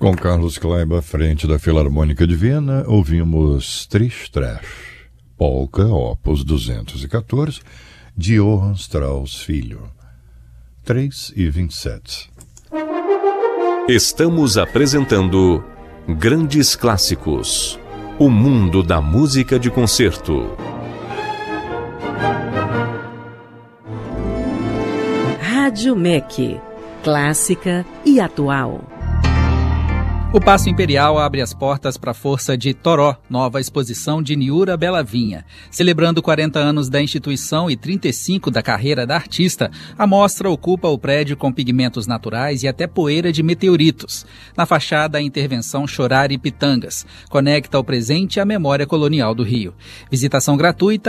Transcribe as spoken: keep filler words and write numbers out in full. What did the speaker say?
Com Carlos Kleiber à frente da Filarmônica de Viena, ouvimos Tristreich, Polka, opus duzentos e quatorze, de Johann Strauss Filho. três e vinte e sete. Estamos apresentando Grandes Clássicos, o mundo da música de concerto. Rádio M E C, clássica e atual. O Paço Imperial abre as portas para a Força de Toró, nova exposição de Niura Bellavinha. Celebrando quarenta anos da instituição e trinta e cinco da carreira da artista, a mostra ocupa o prédio com pigmentos naturais e até poeira de meteoritos. Na fachada, a intervenção Chorar e Pitangas conecta o presente à memória colonial do Rio. Visitação gratuita